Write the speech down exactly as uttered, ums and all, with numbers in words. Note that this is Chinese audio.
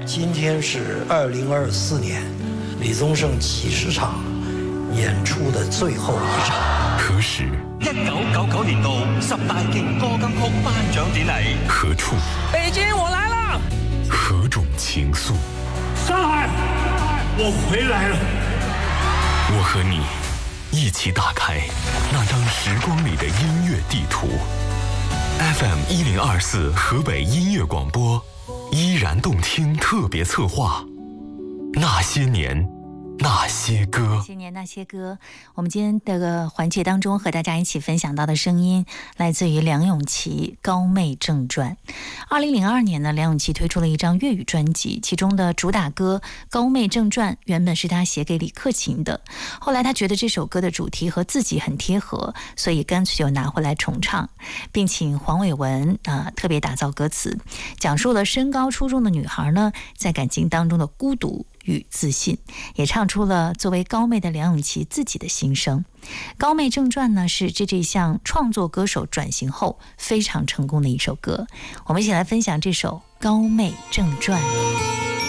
今天是二零二四年李宗盛几十场演出的最后一场。 何时？ 一九九九年度十大勁歌金曲頒獎典禮。 何處？ 北京，我來了。 何種情愫？ 上海，我回來了。 我和你一起打開那張時光裡的音樂地圖。F M 一零二四河北音樂廣播，依然動聽特別策劃。那些年，那些歌， 那些年那些歌，我们今天这个环节当中和大家一起分享到的声音，来自于梁咏琪《高妹正传》。二零零二年呢，梁咏琪推出了一张粤语专辑，其中的主打歌《高妹正传》原本是她写给李克勤的，后来她觉得这首歌的主题和自己很贴合，所以干脆就拿回来重唱，并请黄伟文啊、呃、特别打造歌词，讲述了身高出众的女孩呢在感情当中的孤独与自信，也唱出了作为高妹的梁咏琪自己的心声。高妹正传呢，是这这项创作歌手转型后非常成功的一首歌，我们一起来分享这首高妹正传。